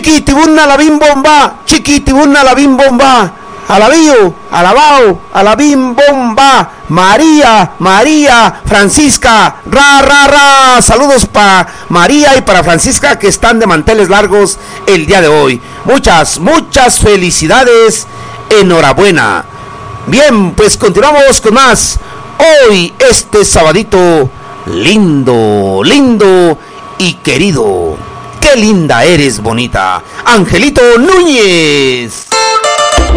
chiquitibuna la bim bomba, chiquitibuna la bim bomba, alabío, alabao, alabim bomba, María, María, Francisca, ra, ra, ra. Saludos para María y para Francisca que están de manteles largos el día de hoy. Muchas, muchas felicidades, enhorabuena. Bien, pues continuamos con más. Hoy, este sabadito, lindo, lindo y querido. Qué linda eres, bonita. Angelito Núñez.